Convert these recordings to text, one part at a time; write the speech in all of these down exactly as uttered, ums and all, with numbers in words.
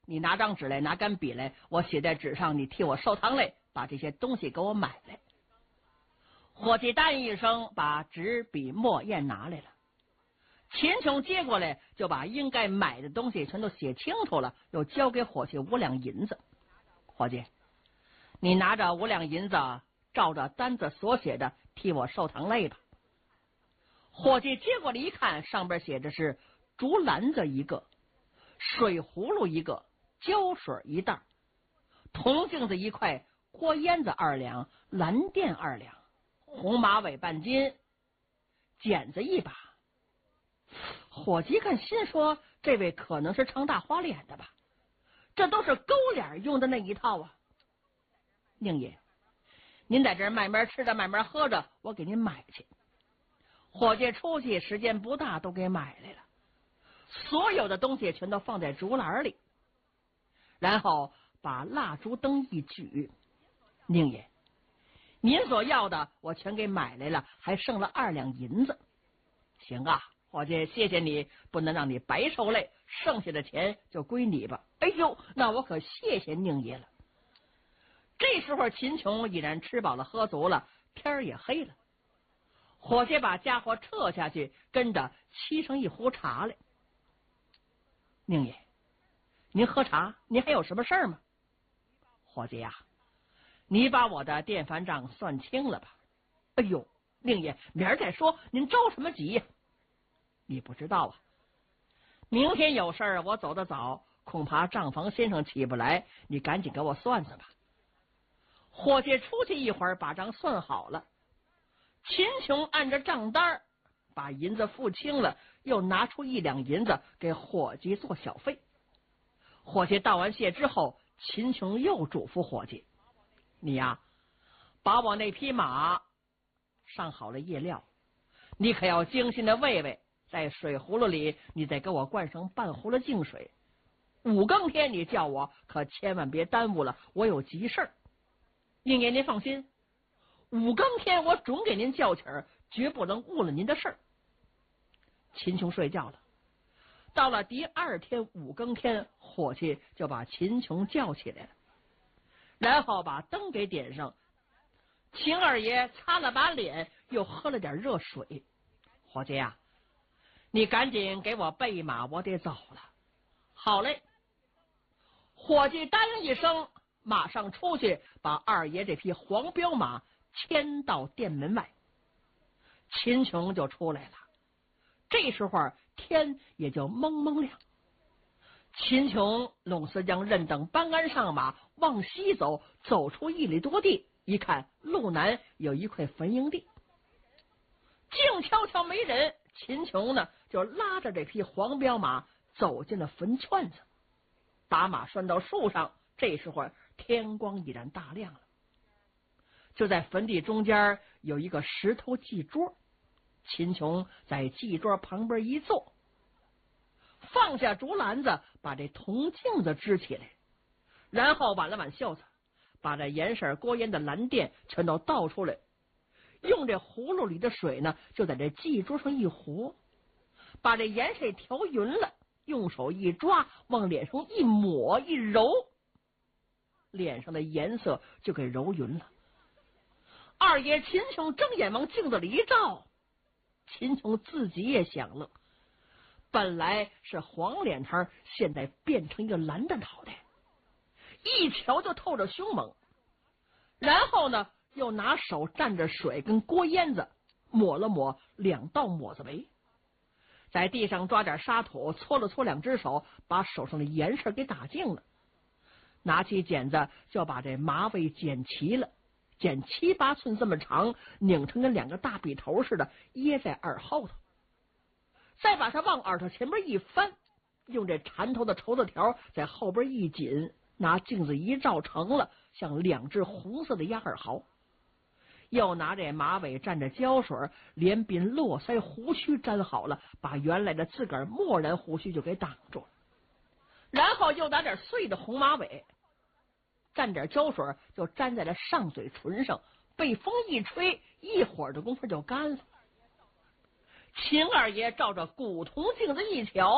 你拿张纸来，拿杆笔来，我写在纸上，你替我收藏来，把这些东西给我买来。伙计答应一声，把纸笔墨砚拿来了。秦琼接过来，就把应该买的东西全都写清楚了，又交给伙计五两银子。伙计，你拿着五两银子，照着单子所写的替我收藏来吧。伙计接过来一看，上边写的是竹篮子一个，水葫芦一个，胶水一袋，铜镜子一块，锅烟子二两，蓝靛二两，红马尾半斤，剪子一把。伙计看心说，这位可能是唱大花脸的吧，这都是勾脸用的那一套啊。宁爷，您在这儿慢慢吃着慢慢喝着，我给您买去。伙计出去时间不大，都给买来了，所有的东西全都放在竹篮里，然后把蜡烛灯一举。宁爷，您所要的我全给买来了，还剩了二两银子。行啊，伙计，谢谢你，不能让你白受累，剩下的钱就归你吧。哎呦，那我可谢谢宁爷了。这时候秦琼已然吃饱了喝足了，天儿也黑了。伙计把家伙撤下去，跟着沏上一壶茶来。宁爷，您喝茶，您还有什么事儿吗？伙计呀、啊，你把我的电饭账算清了吧。哎呦，宁爷，明儿再说，您着什么急呀？你不知道啊，明天有事儿，我走得早，恐怕账房先生起不来，你赶紧给我算算吧。伙计出去一会儿，把账算好了。秦琼按着账单把银子付清了，又拿出一两银子给伙计做小费。伙计道完谢之后，秦琼又嘱咐伙计，你呀、啊，把我那匹马上好了夜料，你可要精心的喂喂，在水葫芦里你再给我灌上半壶的净水。五更天你叫我，可千万别耽误了，我有急事儿。宁爷您放心，五更天我准给您叫起儿，绝不能误了您的事儿。秦琼睡觉了。到了第二天五更天，伙计就把秦琼叫起来了，然后把灯给点上。秦二爷擦了把脸，又喝了点热水。伙计呀、啊，你赶紧给我备马，我得走了。好嘞。伙计答应一声，马上出去把二爷这匹黄骠马牵到店门外。秦琼就出来了。这时候天也就蒙蒙亮。秦琼拢似将任等搬鞍上马，往西走，走出一里多地，一看路南有一块坟营地，静悄悄没人。秦琼呢就拉着这匹黄骠马走进了坟圈子，把马拴到树上。这时候天光已然大亮了。就在坟地中间有一个石头祭桌，秦琼在祭桌旁边一坐，放下竹篮子，把这铜镜子支起来，然后挽了挽袖子，把这盐色锅烟的蓝靛全都倒出来，用这葫芦里的水呢就在这祭桌上一和，把这盐水调匀了，用手一抓，往脸上一抹一揉，脸上的颜色就给揉匀了。二爷秦琼睁眼往镜子里一照，秦琼自己也想了，本来是黄脸汤，现在变成一个蓝的脑袋，一瞧就透着凶猛。然后呢又拿手蘸着水跟锅烟子抹了抹两道抹子眉，在地上抓点沙土，搓了搓两只手，把手上的盐水给打净了，拿起剪子就把这马尾剪齐了，剪七八寸这么长，拧成跟两个大笔头似的，掖在耳后头，再把它往耳朵前面一翻，用这缠头的绸子条在后边一紧，拿镜子一照，成了像两只红色的鸭耳毫。又拿这马尾蘸着胶水，连鬓络腮胡须粘好了，把原来的自个儿漠然胡须就给挡住了。然后又拿点碎的红马尾，蘸点胶水就粘在了上嘴唇上，被风一吹，一会儿的功夫就干了。秦二爷照着古铜镜子一瞧，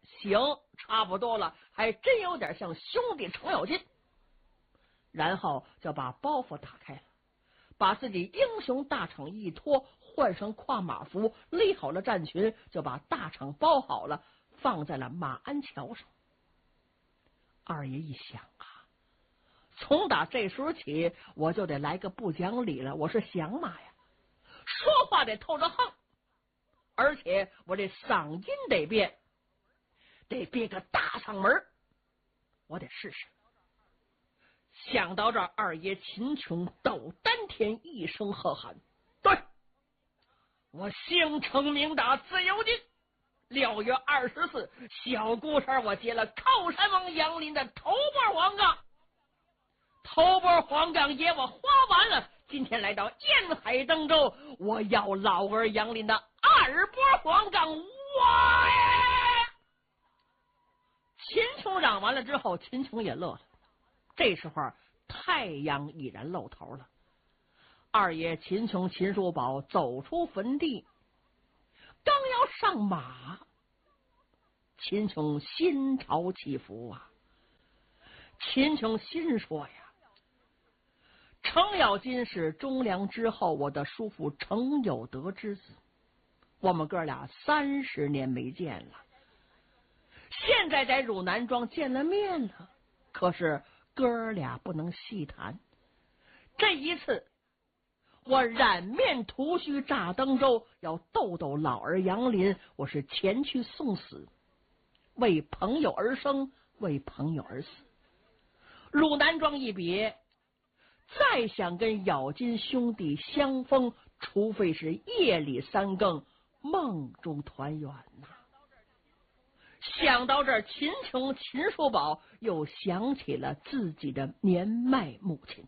行，差不多了，还真有点像兄弟程咬金。然后就把包袱打开了，把自己英雄大氅一脱，换上跨马服，勒好了战裙，就把大氅包好了，放在了马鞍桥上。二爷一想啊，从打这时候起，我就得来个不讲理了。我是响马呀，说话得透着横，而且我这嗓音得变，得憋个大嗓门，我得试试。想到这儿，二爷秦琼抖丹田，一声喝喊：“对，我姓程名达，字有金。六月二十四，小姑事我接了靠山王杨林的头波黄杠，头波黄杠爷我花完了。今天来到沿海登州，我要老儿杨林的二波黄杠。哇！”秦琼嚷完了之后，秦琼也乐了。这时候太阳已然露头了，二爷秦琼、秦叔宝走出坟地，刚要上马，秦琼心潮起伏啊！秦琼心说呀，程咬金是忠良之后我的叔父程有德之子，我们哥俩三十年没见了，现在在汝南庄见了面了，可是哥俩不能细谈。这一次我染面涂须炸登州，要逗逗老儿杨林，我是前去送死，为朋友而生，为朋友而死。汝南庄一别，再想跟咬金兄弟相逢，除非是夜里三更，梦中团圆呐。想到这儿，秦琼、秦叔宝又想起了自己的年迈母亲，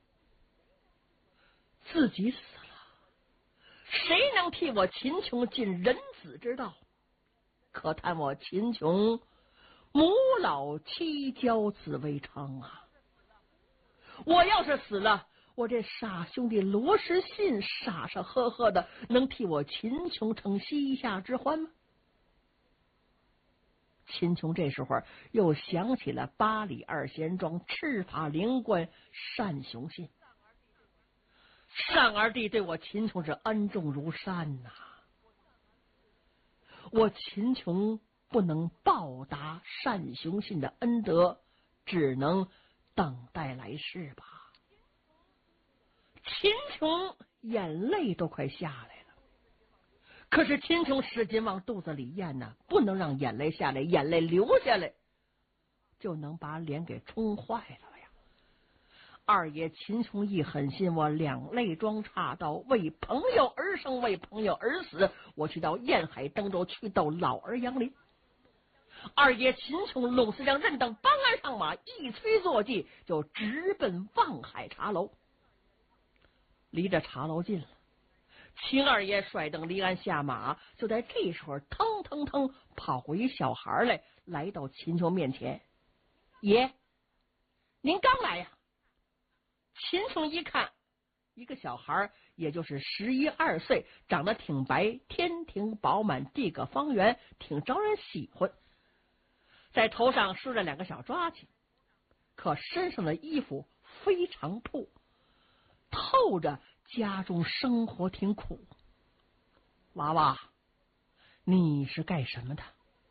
自己死了，谁能替我秦琼尽人子之道？可叹我秦琼母老妻娇，子未昌啊！我要是死了，我这傻兄弟罗时信傻傻呵呵的，能替我秦琼承膝下之欢吗？秦琼这时候又想起了八里二贤庄赤发灵官单雄信，单二弟对我秦琼是恩重如山呐、啊，我秦琼不能报答单雄信的恩德，只能等待来世吧。秦琼眼泪都快下来了，可是秦琼使劲往肚子里咽呢，不能让眼泪下来，眼泪流下来就能把脸给冲坏了呀。二爷秦琼一狠心，我两肋装插刀，为朋友而生，为朋友而死，我去到沿海登州去斗老儿杨林。二爷秦琼弄死将任等搬鞍上马，一催坐骑，就直奔望海茶楼。离着茶楼近了，秦二爷率等离鞍下马，就在这时候腾腾腾跑过一小孩来，来到秦琼面前：“爷，您刚来呀？”秦琼一看，一个小孩，也就是十一二岁，长得挺白，天庭饱满，地个方圆，挺招人喜欢。在头上梳着两个小抓髻，可身上的衣服非常破，透着家中生活挺苦。娃娃，你是干什么的？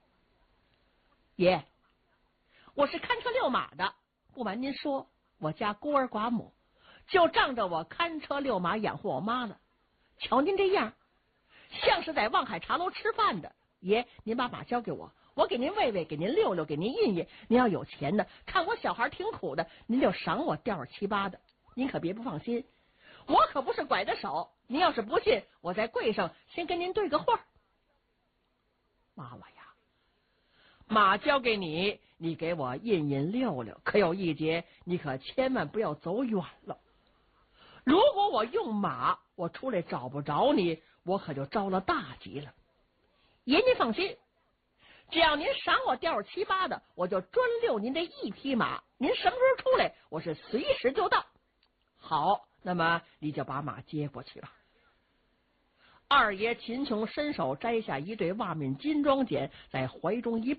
爷，我是看车遛马的。不瞒您说，我家孤儿寡母，就仗着我看车遛马养活我妈了。瞧您这样，像是在望海茶楼吃饭的。爷，您把马交给我，我给您喂喂，给您遛遛，给您印印。您要有钱的，看我小孩挺苦的，您就赏我吊儿七八的。您可别不放心，我可不是拐着手。您要是不信，我在柜上先跟您对个话。娃娃呀，马交给你，你给我印印溜溜，可有一节，你可千万不要走远了。如果我用马，我出来找不着你，我可就着了大急了。爷您放心，只要您赏我吊儿七八的，我就专遛您这一匹马。您什么时候出来，我是随时就到。好，那么你就把马接过去吧。二爷秦琼伸手摘下一对袜面金装剪，在怀中一抱，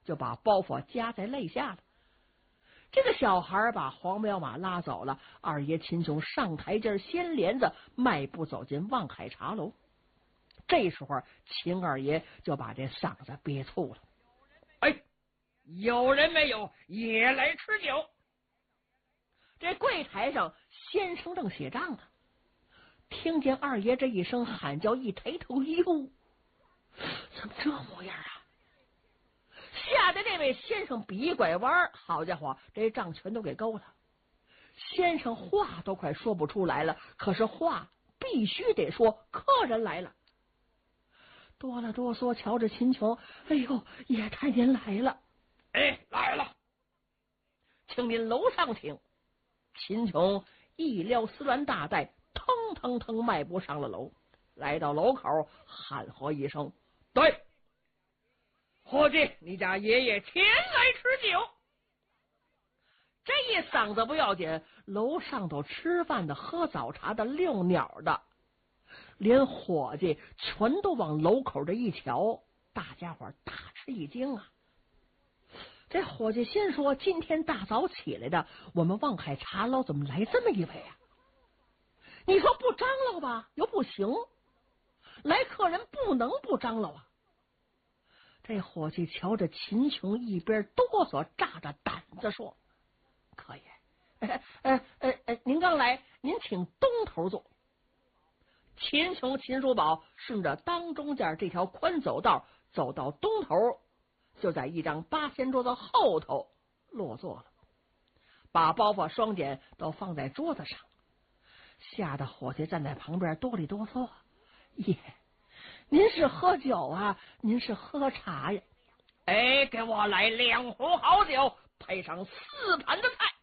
就把包袱夹在肋下了。这个小孩把黄骠马拉走了，二爷秦琼上台阶掀帘子，迈步走进望海茶楼。这时候秦二爷就把这嗓子憋粗了。哎，有人没有也来吃酒？这柜台上先生正写账呢，听见二爷这一声喊叫，一抬头，哟，怎么这模样啊？吓得这位先生比一拐弯，好家伙，这账全都给勾了。先生话都快说不出来了，可是话必须得说，客人来了。哆了哆嗦瞧着秦琼，哎呦，爷太您来了。哎，来了，请您楼上请。秦琼一撩丝鸾大带，腾腾腾迈步上了楼，来到楼口，喊喝一声：“对，伙计，你家爷爷前来吃酒。”这一嗓子不要紧，楼上头吃饭的、喝早茶的、遛鸟的，连伙计全都往楼口这一瞧，大家伙大吃一惊啊！这伙计先说：“今天大早起来的，我们望海茶楼怎么来这么一位啊？你说不张罗吧，又不行，来客人不能不张罗啊。”这伙计瞧着秦琼，一边哆嗦，炸着胆子说：“客爷，呃呃呃呃，您刚来，您请东头坐。”秦琼、秦叔宝顺着当中间这条宽走道走到东头，就在一张八仙桌子后头落座了，把包袱双锏都放在桌子上，吓得伙计站在旁边哆里哆嗦：“爷，您是喝酒啊？您是喝茶呀？哎，给我来两壶好酒，配上四盘的菜。”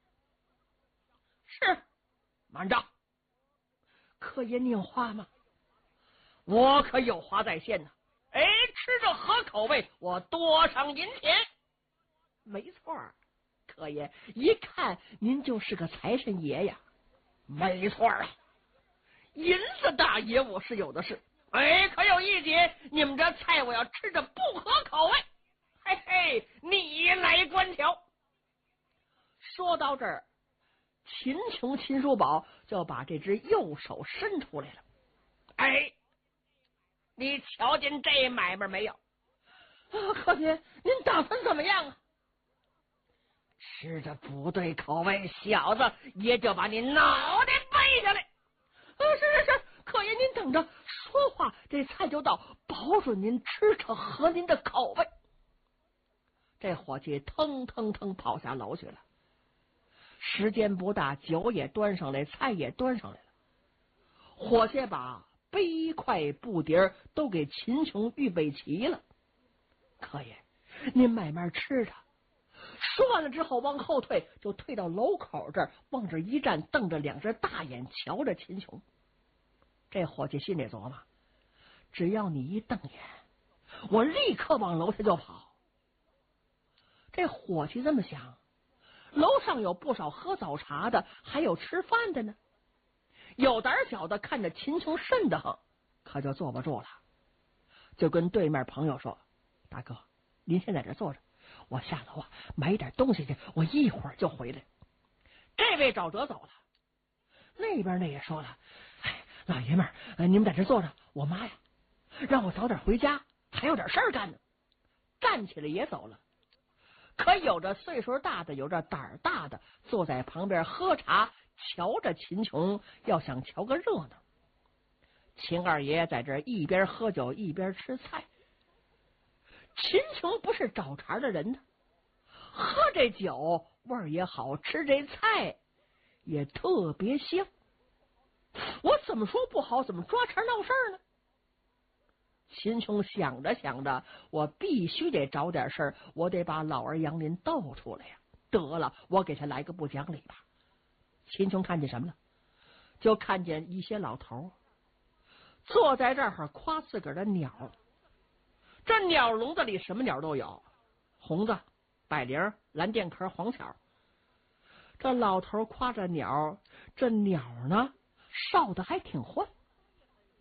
是，慢着。客爷，你有话吗？我可有话在先呢。哎，吃着合口味，我多上银钱。没错，客爷，一看您就是个财神爷呀。没错啊，银子大爷我是有的是。哎，可有一节，你们这菜我要吃着不合口味。嘿嘿，你来观瞧。说到这儿，秦琼、秦叔宝就把这只右手伸出来了。哎，你瞧见这买卖没有？啊，客爷，您打算怎么样啊？吃着不对口味，小子也就把你脑袋背下来。啊，是是是，客爷您等着，说话这菜就到，保准您吃着合您的口味。这伙计腾腾腾跑下楼去了。时间不大，酒也端上来，菜也端上来了。伙计把杯筷布碟都给秦琼预备齐了。客爷，您慢慢吃着。说完了之后，往后退，就退到楼口这儿，往这一站，瞪着两只大眼瞧着秦琼。这伙计心里琢磨：只要你一瞪眼，我立刻往楼下就跑。这伙计这么想，楼上有不少喝早茶的，还有吃饭的呢。有胆小的看着秦琼瘆得慌，可就坐不住了，就跟对面朋友说：“大哥，您先在这坐着，我下楼啊买点东西去，我一会儿就回来。”这位找辙走了，那边那也说了：“哎，老爷们儿，呃，你们在这坐着，我妈呀，让我早点回家，还有点事儿干呢。”站起来也走了。可有着岁数大的，有着胆儿大的，坐在旁边喝茶，瞧着秦琼，要想瞧个热闹。秦二爷在这一边喝酒一边吃菜。秦琼不是找茬的人呢，喝这酒味儿也好，吃这菜也特别香。我怎么说不好，怎么抓茬闹事儿呢？秦琼想着想着，我必须得找点事儿，我得把老儿杨林斗出来呀！得了，我给他来个不讲理吧。秦琼看见什么了？就看见一些老头坐在这儿夸自个儿的鸟。这鸟笼子里什么鸟都有，红子、百灵、蓝靛壳、黄巧。这老头夸着鸟，这鸟呢哨的还挺欢。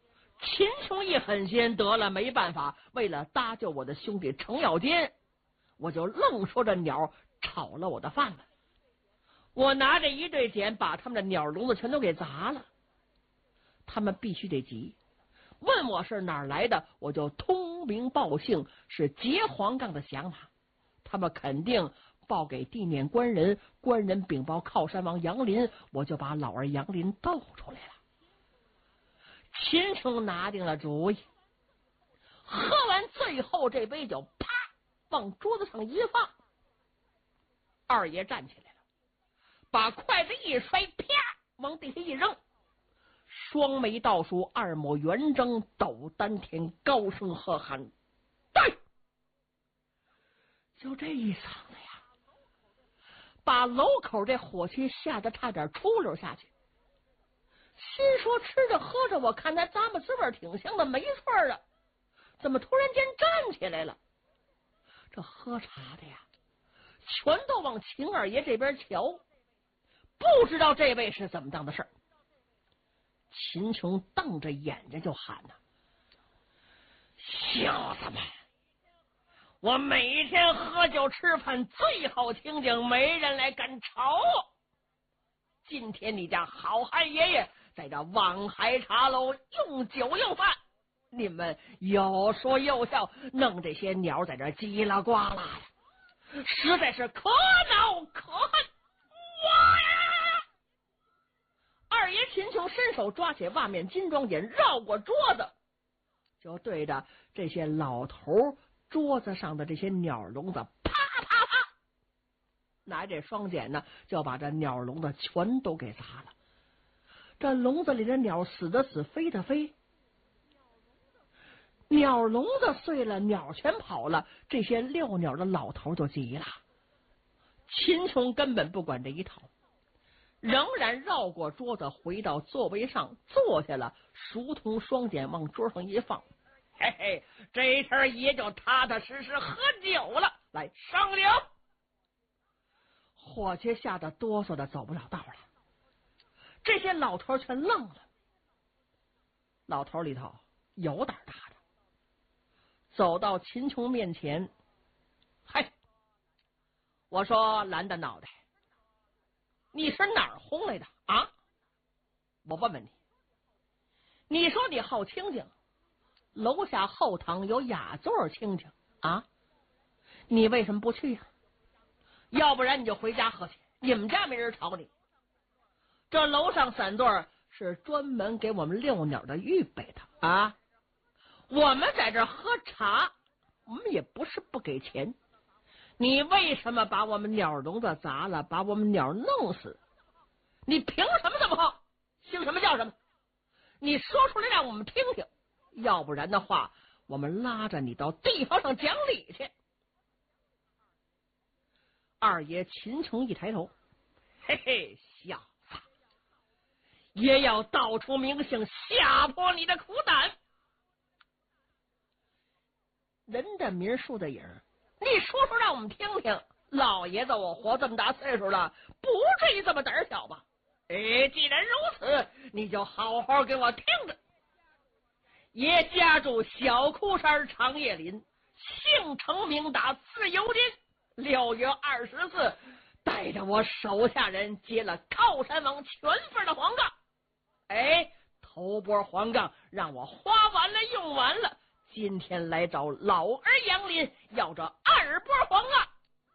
秦琼一狠心，得了，没办法，为了搭救我的兄弟程咬金， 我就愣说这鸟吵了我的饭碗。我拿着一对剪把他们的鸟笼子全都给砸了。他们必须得急，问我是哪儿来的，我就通名报姓，是结黄杠的响马。他们肯定报给地面官人，官人禀报靠山王杨林，我就把老儿杨林斗出来了。秦琼拿定了主意，喝完最后这杯酒，啪往桌子上一放。二爷站起来了，把筷子一摔，啪往地下一扔，双眉倒竖，二目圆睁，抖丹田，高声喝喊：“对！”就这一嗓子呀，把楼口这火气吓得差点出溜下去。心说吃着喝着，我看他咂摸滋味挺香的，没错啊，怎么突然间站起来了？这喝茶的呀，全都往秦二爷这边瞧，不知道这位是怎么当的事儿。秦琼瞪着眼睛就喊呐：“小子们，我每天喝酒吃饭最好清静，没人来敢吵我。今天你家好汉爷爷在这望海茶楼用酒用饭，你们有说有笑，弄这些鸟在这叽啦呱啦呀，实在是可恼可恨！哇呀！”二爷秦琼伸手抓起袜面金装眼，绕过桌子，就对着这些老头桌子上的这些鸟笼子啪啪啪，拿这双剪呢，就把这鸟笼子全都给砸了。这笼子里的鸟死的死，飞的飞，鸟笼子碎了，鸟全跑了，这些遛鸟的老头就急了。秦琼根本不管这一套，仍然绕过桌子回到座位上坐下了，熟同双剪往桌上一放，嘿嘿，这天也就踏踏实实喝酒了。来上酒！伙计吓得哆嗦的走不了道了，这些老头全愣了。老头里头有胆大的，走到秦琼面前，嘿，我说蓝的脑袋，你是哪儿轰来的啊？我问问你，你说你好清静，楼下后堂有雅座清静啊，你为什么不去呀、啊？要不然你就回家喝去，你们家没人吵你。这楼上散座是专门给我们遛鸟的预备的啊，我们在这喝茶，我们也不是不给钱。你为什么把我们鸟笼子砸了，把我们鸟弄死？你凭什么这么好？姓什么叫什么？你说出来让我们听听，要不然的话，我们拉着你到地方上讲理去。二爷秦琼一抬头，嘿嘿，小子，也要道出名姓，吓破你的苦胆。人的名树的影，你说说让我们听听。老爷子，我活这么大岁数了，不至于这么胆小吧？哎，既然如此，你就好好给我听着。爷家住小枯山长叶林，姓程名达，字有林。六月二十四，带着我手下人接了靠山王全份的黄杠。哎，头波黄杠让我花完了用完了，今天来找老儿杨林要这二波黄杠。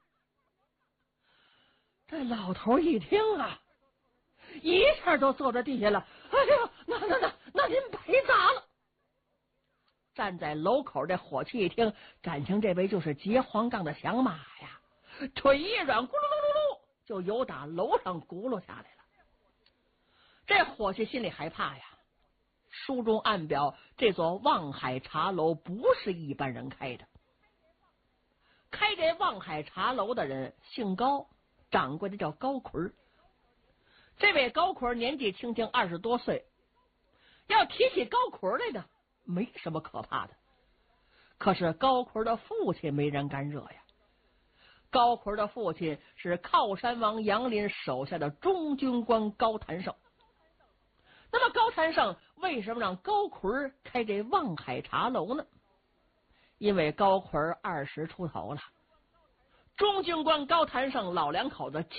这老头一听啊，一下就坐在地下了。哎呀，那那那那您白砸了！站在楼口这伙计一听，感情这位就是结黄杠的响马呀，腿一软，咕噜噜噜噜，就由打楼上轱辘下来了。这伙计心里害怕呀。书中暗表，这座望海茶楼不是一般人开的。开这望海茶楼的人姓高，掌柜的叫高奎。这位高奎年纪轻轻二十多岁，要提起高奎来的，没什么可怕的。可是高奎的父亲没人敢惹呀。高奎的父亲是靠山王杨林手下的中军官高谭胜。那么高谭胜为什么让高奎开这望海茶楼呢？因为高奎二十出头了， 钟警官、高谭胜老两口子